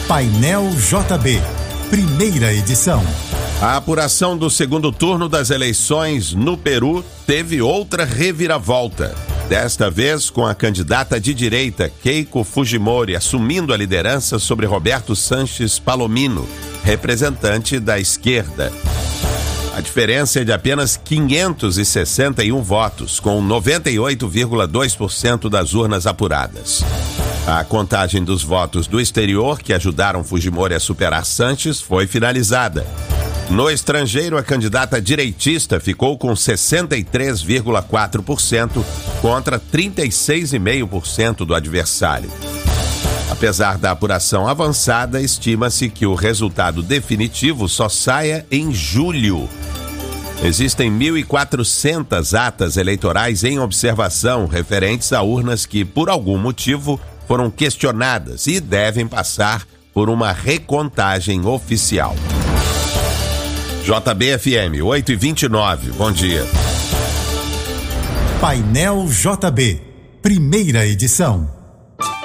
Painel JB, primeira edição. A apuração do segundo turno das eleições no Peru teve outra reviravolta. Desta vez com a candidata de direita Keiko Fujimori assumindo a liderança sobre Roberto Sanches Palomino, representante da esquerda. A diferença é de apenas 561 votos, com 98,2% das urnas apuradas. A contagem dos votos do exterior que ajudaram Fujimori a superar Sanches foi finalizada. No estrangeiro, a candidata direitista ficou com 63,4% contra 36,5% do adversário. Apesar da apuração avançada, estima-se que o resultado definitivo só saia em julho. Existem 1.400 atas eleitorais em observação referentes a urnas que, por algum motivo, foram questionadas e devem passar por uma recontagem oficial. JB-FM 8h29, bom dia. Painel JB, primeira edição.